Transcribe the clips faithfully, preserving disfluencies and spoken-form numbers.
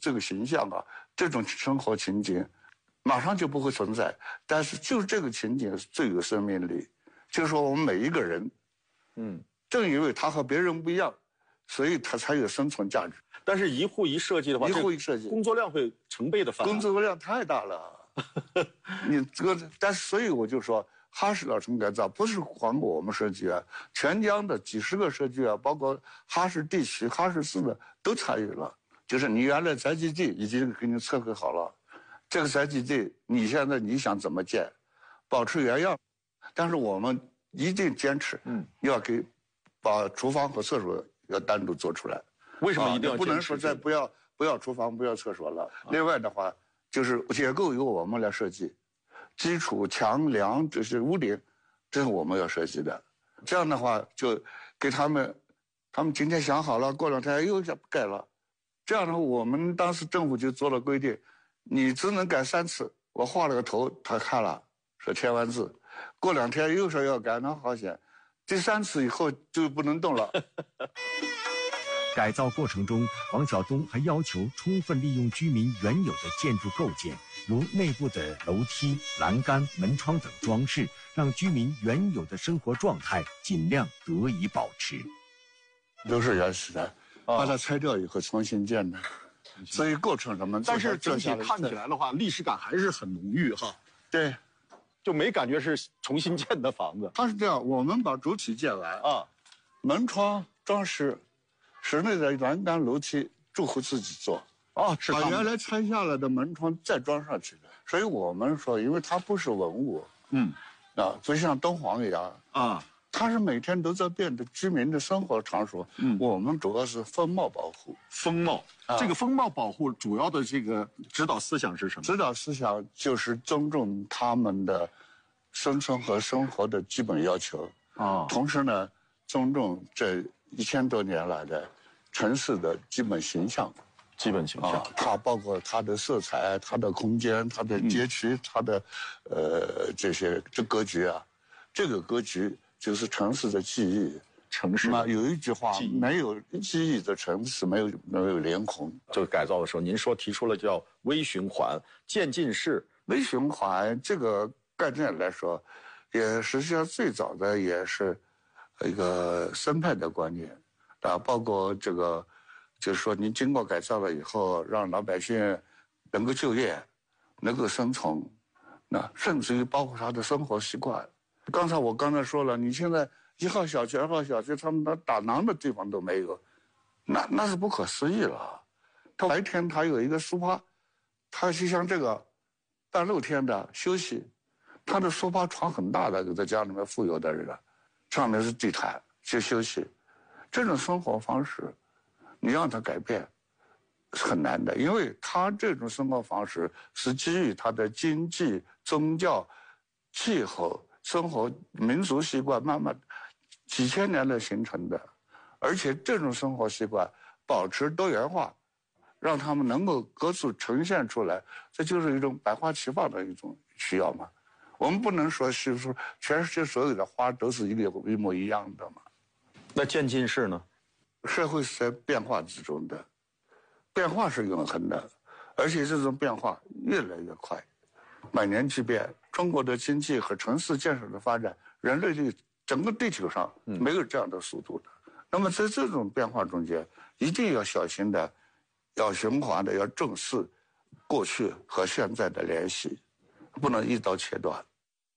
这个形象啊，这种生活情景，马上就不会存在。但是就是这个情景最有生命力，就是说我们每一个人，嗯，正因为他和别人不一样，所以他才有生存价值。 但是一户一设计的话， 一户一设计， 工作量会成倍的翻。 工作量太大了。你这个，但是所以我就说，哈市老城改造不是光我们设计院，全疆的几十个设计院，包括哈市地区、哈市市的都参与了。就是你原来宅基地已经给你测绘好了，这个宅基地你现在你想怎么建，保持原样，但是我们一定坚持，嗯，要给把厨房和厕所要单独做出来。 为什么一定要不能说再不要不要厨房不要厕所了？啊、另外的话，就是结构由我们来设计，基础墙梁这是屋顶，这是我们要设计的。这样的话，就给他们，他们今天想好了，过两天又想改了。这样的话，我们当时政府就做了规定，你只能改三次。我画了个头，他看了说签完字，过两天又说要改，那好险，第三次以后就不能动了。 改造过程中，王晓东还要求充分利用居民原有的建筑构件，如内部的楼梯、栏杆、门窗等装饰，让居民原有的生活状态尽量得以保持。 都是原始的，把它拆掉以后重新建的，所以过程什么？ 但是整体看起来的话，历史感还是很浓郁哈。 对， 就没感觉是重新建的房子。 它是这样，我们把主体建完啊，门窗装饰。室内的栏杆、楼梯，住户自己做哦，是把原来拆下来的门窗再装上去的。所以我们说，因为它不是文物，嗯，啊，就像敦煌一样啊，它是每天都在变的居民的生活场所。嗯，我们主要是风貌保护。 风貌，啊、这个风貌保护主要的这个指导思想是什么？ 指导思想就是尊重他们的生存和生活的基本要求啊，同时呢，尊重这一千多年来的城市的基本形象， 基本形象，啊、 它包括它的色彩、它的空间、它的街区、嗯、它的呃这些这格局啊，这个格局就是城市的记忆。 城市那有一句话，没有记忆的城市没有没有灵魂。 这个改造的时候，您说提出了叫微循环、渐进式。 微循环这个概念来说，也实际上最早的也是一个生态的观念。啊，包括这个，就是说，您经过改造了以后，让老百姓能够就业，能够生存，那甚至于包括他的生活习惯。刚才我刚才说了，你现在一号小区、二号小区，他们连打囊的地方都没有，那那是不可思议了。他白天他有一个书趴，他就像这个半露天的休息，他的书趴床很大的，有在家里面富有的人，上面是地毯去休息。这种生活方式，你让他改变是很难的，因为他这种生活方式是基于他的经济、宗教、气候、生活、民族习惯慢慢几千年来形成的，而且这种生活习惯保持多元化，让他们能够各自呈现出来，这就是一种百花齐放的一种需要嘛。我们不能说是说全世界所有的花都是一个一模一样的嘛。 那渐进式呢？ 社会是在变化之中的，变化是永恒的，而且这种变化越来越快，百年巨变。中国的经济和城市建设的发展，人类的整个地球上没有这样的速度的。嗯、那么在这种变化中间，一定要小心的，要循环的，要重视过去和现在的联系，不能一刀切断。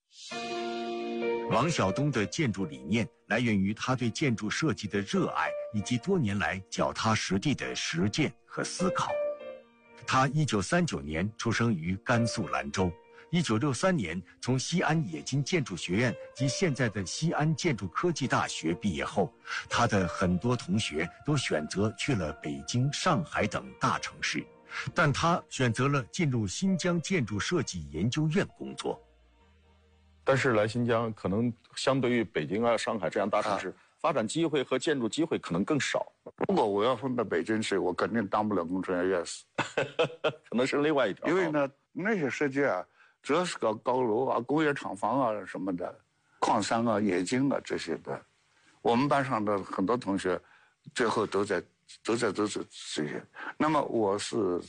王晓东的建筑理念来源于他对建筑设计的热爱，以及多年来脚踏实地的实践和思考。他一九三九年出生于甘肃兰州，一九六三年从西安冶金建筑学院及现在的西安建筑科技大学毕业后，他的很多同学都选择去了北京、上海等大城市，但他选择了进入新疆建筑设计研究院工作。 但是来新疆可能相对于北京啊、上海这样大城市，啊、发展机会和建筑机会可能更少。 如果我要分到北京去，我肯定当不了工程院院士， 可能是另外一条。 因为呢，那些设计啊，主要是搞高楼啊、工业厂房啊什么的，矿山啊、冶金啊这些的。我们班上的很多同学，最后都在都在都是这些。那么我是